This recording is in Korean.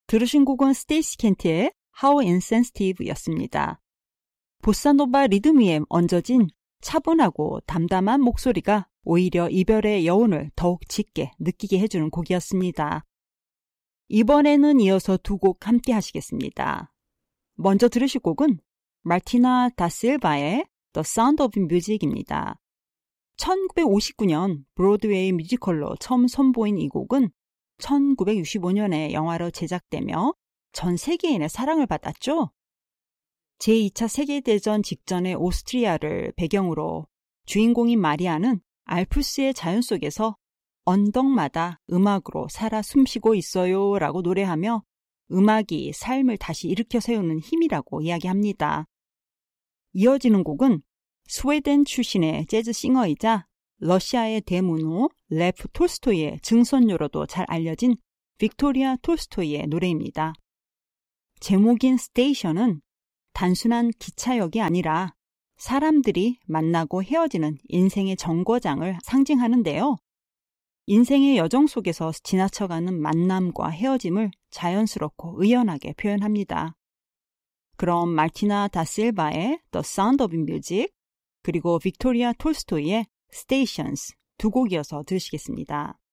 들으신 곡은 스테이시 켄트의 How Insensitive였습니다. 보사노바 리듬 위에 얹어진 차분하고 담담한 목소리가 오히려 이별의 여운을 더욱 짙게 느끼게 해주는 곡이었습니다. 이번에는 이어서 두 곡 함께 하시겠습니다. 먼저 들으실 곡은 마르티나 다실바의 The Sound of Music입니다. 1959년 브로드웨이 뮤지컬로 처음 선보인 이 곡은 1965년에 영화로 제작되며 전 세계인의 사랑을 받았죠. 제2차 세계대전 직전의 오스트리아를 배경으로 주인공인 마리아는 알프스의 자연 속에서 언덕마다 음악으로 살아 숨쉬고 있어요 라고 노래하며 음악이 삶을 다시 일으켜 세우는 힘이라고 이야기합니다. 이어지는 곡은 스웨덴 출신의 재즈 싱어이자 러시아의 대문호 레프 톨스토이의 증손녀로도 잘 알려진 빅토리아 톨스토이의 노래입니다. 제목인 스테이션은 단순한 기차역이 아니라 사람들이 만나고 헤어지는 인생의 정거장을 상징하는데요. 인생의 여정 속에서 지나쳐가는 만남과 헤어짐을 자연스럽고 의연하게 표현합니다. 그럼 마르티나 다실바의 The Sound of Music 그리고 빅토리아 톨스토이의 Stations 두 곡이어서 들으시겠습니다.